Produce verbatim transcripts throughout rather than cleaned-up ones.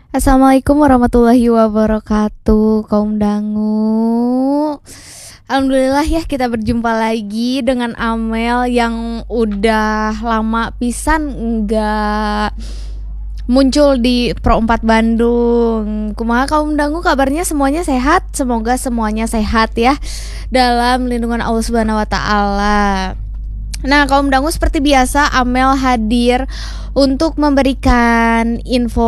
Assalamualaikum warahmatullahi wabarakatuh, kaum dangu. Alhamdulillah ya kita berjumpa lagi dengan Amel yang udah lama pisan enggak muncul di Pro empat Bandung. Kumaha kaum dangu, kabarnya semuanya sehat? Semoga semuanya sehat ya dalam lindungan Allah Subhanahu wa taala. Nah, kaum dangu, seperti biasa Amel hadir untuk memberikan info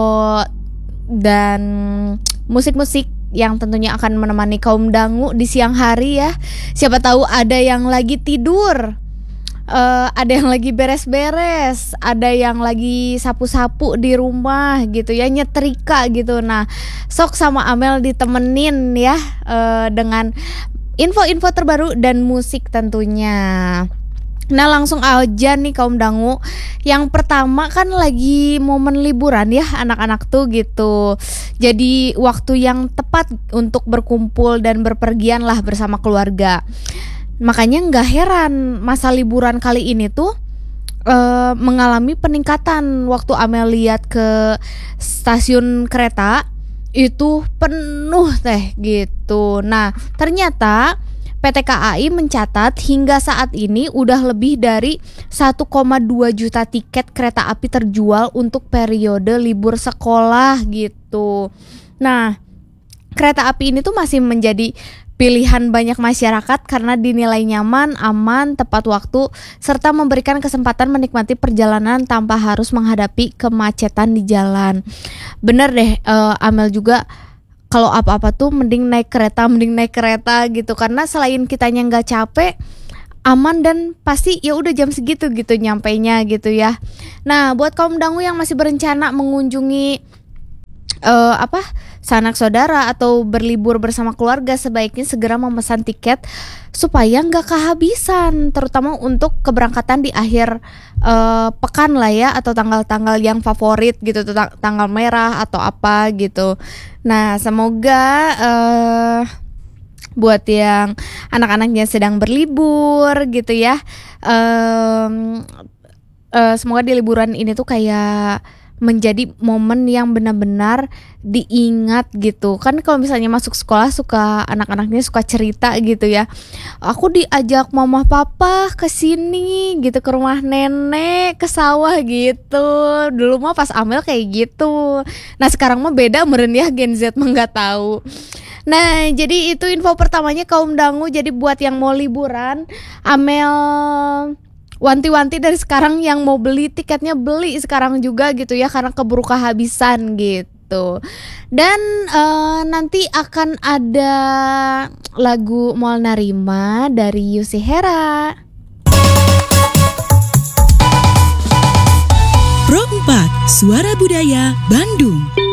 dan musik-musik yang tentunya akan menemani kaum dangu di siang hari ya. Siapa tahu ada yang lagi tidur, uh, ada yang lagi beres-beres, ada yang lagi sapu-sapu di rumah gitu ya, nyetrika gitu. Nah, sok sama Amel ditemenin ya uh, dengan info-info terbaru dan musik tentunya. Nah, langsung aja nih kaum dangu. Yang pertama kan lagi momen liburan ya anak-anak tuh gitu. Jadi waktu yang tepat untuk berkumpul dan berpergian lah bersama keluarga. Makanya gak heran masa liburan kali ini tuh uh, mengalami peningkatan. Waktu Amel lihat ke stasiun kereta itu penuh teh gitu. Nah, ternyata P T K A I mencatat hingga saat ini udah lebih dari satu koma dua juta tiket kereta api terjual untuk periode libur sekolah gitu. Nah, kereta api ini tuh masih menjadi pilihan banyak masyarakat karena dinilai nyaman, aman, tepat waktu, serta memberikan kesempatan menikmati perjalanan tanpa harus menghadapi kemacetan di jalan. Bener deh, uh, Amel juga kalau apa-apa tuh mending naik kereta, mending naik kereta gitu, karena selain kitanya nggak capek, aman, dan pasti ya udah jam segitu gitu nyampainya gitu ya. Nah, buat kaum dangu yang masih berencana mengunjungi uh, apa sanak saudara atau berlibur bersama keluarga, sebaiknya segera memesan tiket supaya nggak kehabisan, terutama untuk keberangkatan di akhir uh, pekan lah ya, atau tanggal-tanggal yang favorit gitu, tang- tanggal merah atau apa gitu. Nah, semoga uh, buat yang anak-anaknya sedang berlibur gitu ya, um, uh, semoga di liburan ini tuh kayak menjadi momen yang benar-benar diingat gitu. Kan kalau misalnya masuk sekolah suka anak-anaknya suka cerita gitu ya. Aku diajak mama papa ke sini gitu, ke rumah nenek, ke sawah gitu. Dulu mah pas Amel kayak gitu. Nah, sekarang mah beda meureun ya, Gen Z mah enggak tahu. Nah, jadi itu info pertamanya kaum dangu. Jadi buat yang mau liburan, Amel wanti-wanti dari sekarang, yang mau beli tiketnya beli sekarang juga gitu ya, karena keburu kehabisan gitu. Dan uh, nanti akan ada lagu Moal Narima dari Yusi Hera. Pro empat Suara Budaya Bandung.